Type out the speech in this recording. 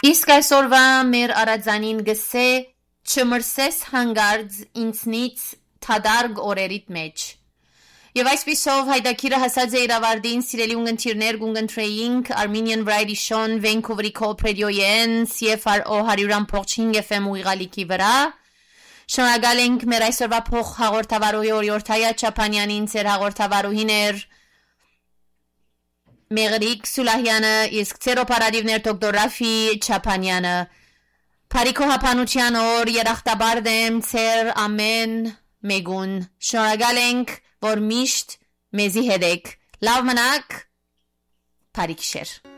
Իսկ այսօրվա մեր արածանին գսե չմրսես հանգարց ինձնից թադարգ օրերիդ մեջ։ Եվ այսպիսով հայդակիրը հասած է իրավարդին սիրելի ունգընթիրներ գունգընտրեինք Armenian Variety Show Vancouver-ի Coop Radio-ին CFRO 100.5 FM ուղղալիքի վրա։ Շնորհակալ ենք մեր այսօրվա փոխ հաղորդավարուհի Օրիորթայա Չապանյանին, ծեր հաղորդավարուհին էր Մեղրիկ Սուլահյանը, իսկ ծեր օպերատիվներ դոկտոր Ռաֆի Չապանյանը։ Փարիքո հապանության օր երախտաբար դեմ ծեր ամեն մեգուն։ Շնորհակալ ենք, որ միշտ մեզի հետ եք։ Լավ մնաք, փարիք շեր։